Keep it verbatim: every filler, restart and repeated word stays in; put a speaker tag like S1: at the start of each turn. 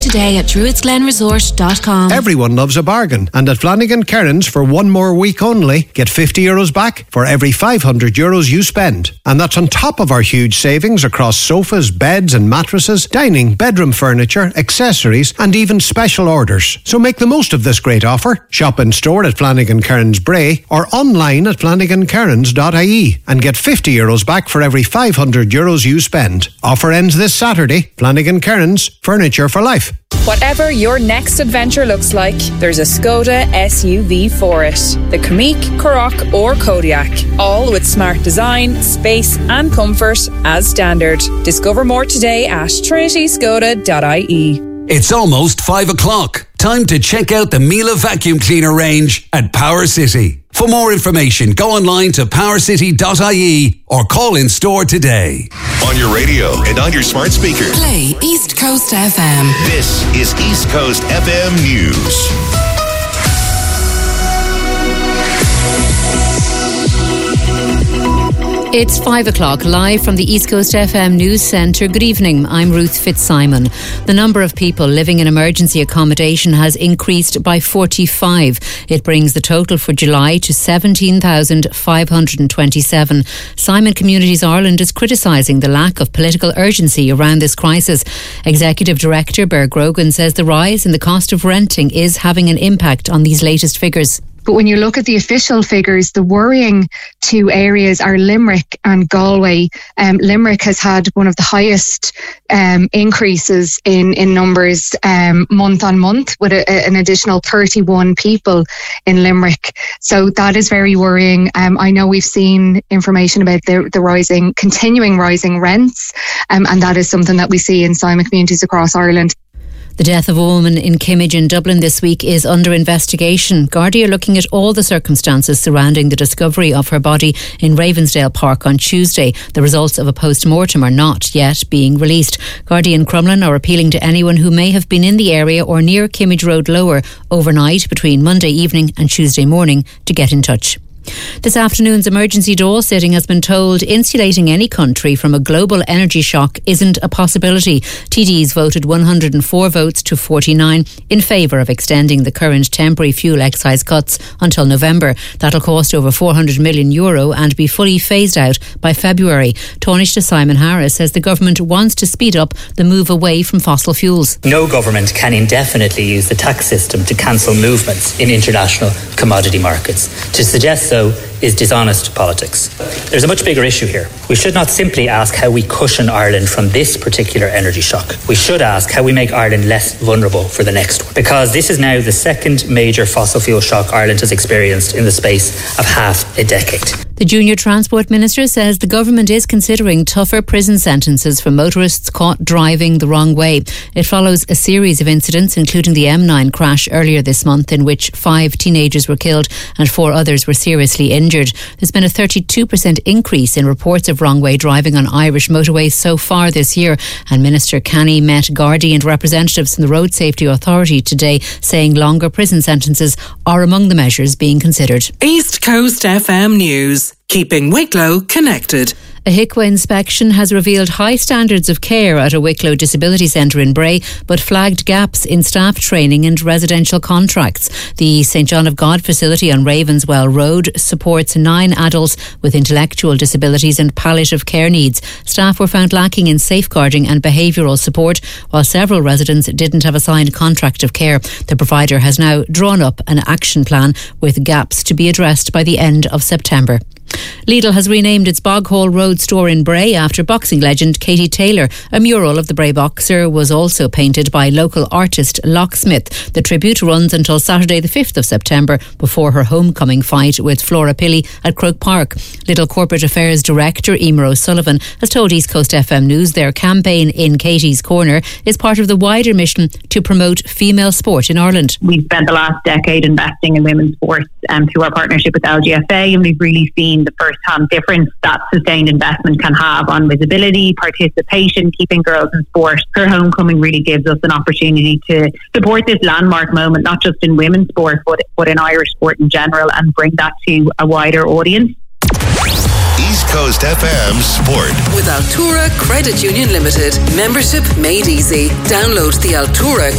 S1: Today at druids glen resort dot com.
S2: Everyone loves a bargain, and at Flanagan Kearns for one more week only, get fifty euros back for every five hundred euros you spend. And that's on top of our huge savings across sofas, beds and mattresses, dining, bedroom furniture, accessories and even special orders. So make the most of this great offer. Shop in store at Flanagan Kearns Bray or online at flanagan kearns dot I E and get fifty euros back for every five hundred euros you spend. Offer ends this Saturday. Flanagan Kearns, furniture for life.
S3: Whatever your next adventure looks like, there's a Skoda S U V for it. The Kamiq, Karoq or Kodiaq. All with smart design, space and comfort as standard. Discover more today at trinity skoda dot I E.
S4: It's almost five o'clock. Time to check out the Miele vacuum cleaner range at Power City. For more information, go online to power city dot I E or call in store today.
S5: On your radio and on your smart speaker.
S1: Play East Coast F M.
S5: This is East Coast F M News.
S6: It's five o'clock, live from the East Coast F M News Centre. Good evening, I'm Ruth Fitzsimon. The number of people living in emergency accommodation has increased by forty-five. It brings the total for July to seventeen thousand five hundred twenty-seven. Simon Communities Ireland is criticising the lack of political urgency around this crisis. Executive Director Ber Grogan says the rise in the cost of renting is having an impact on these latest figures.
S7: But when you look at the official figures, the worrying two areas are Limerick and Galway. Um, Limerick has had one of the highest um, increases in, in numbers um, month on month, with a, a, an additional thirty-one people in Limerick. So that is very worrying. Um, I know we've seen information about the, the rising, continuing rising rents, um, and that is something that we see in Simon communities across Ireland.
S6: The death of a woman in Kimmage in Dublin this week is under investigation. Gardaí are looking at all the circumstances surrounding the discovery of her body in Ravensdale Park on Tuesday. The results of a post-mortem are not yet being released. Gardaí and Crumlin are appealing to anyone who may have been in the area or near Kimmage Road Lower overnight between Monday evening and Tuesday morning to get in touch. This afternoon's emergency door sitting has been told insulating any country from a global energy shock isn't a possibility. T Ds voted one hundred four votes to forty-nine in favour of extending the current temporary fuel excise cuts until November. That'll cost over four hundred million euro and be fully phased out by February. Taoiseach Simon Harris says the government wants to speed up the move away from fossil fuels.
S8: No government can indefinitely use the tax system to cancel movements in international commodity markets. To suggest so is dishonest politics. There's a much bigger issue here. We should not simply ask how we cushion Ireland from this particular energy shock. We should ask how we make Ireland less vulnerable for the next one. Because this is now the second major fossil fuel shock Ireland has experienced in the space of half a decade.
S6: The Junior Transport Minister says the government is considering tougher prison sentences for motorists caught driving the wrong way. It follows a series of incidents, including the M nine crash earlier this month, in which five teenagers were killed and four others were seriously injured. There's been a thirty-two percent increase in reports of wrong way driving on Irish motorways so far this year. And Minister Canny met Gardaí and representatives from the Road Safety Authority today, saying longer prison sentences are among the measures being considered.
S9: East Coast F M News, keeping Wicklow connected.
S6: A H I C W A inspection has revealed high standards of care at a Wicklow Disability Centre in Bray, but flagged gaps in staff training and residential contracts. The Saint John of God facility on Ravenswell Road supports nine adults with intellectual disabilities and palliative care needs. Staff were found lacking in safeguarding and behavioural support, while several residents didn't have a signed contract of care. The provider has now drawn up an action plan with gaps to be addressed by the end of September. Lidl has renamed its Boghall Road store in Bray after boxing legend Katie Taylor. A mural of the Bray boxer was also painted by local artist Locksmith. The tribute runs until Saturday the fifth of September before her homecoming fight with Flora Pilley at Croke Park. Lidl Corporate Affairs Director Emer O'Sullivan has told East Coast F M News their campaign In Katie's Corner is part of the wider mission to promote female sport in Ireland.
S10: We've spent the last decade investing in women's sports um, through our partnership with L G F A, and we've really seen the first-hand difference that sustained investment can have on visibility, participation, keeping girls in sport. Her homecoming really gives us an opportunity to support this landmark moment, not just in women's sport, but, but in Irish sport in general, and bring that to a wider audience.
S5: East Coast F M Sport.
S11: With Altura Credit Union Limited. Membership made easy. Download the Altura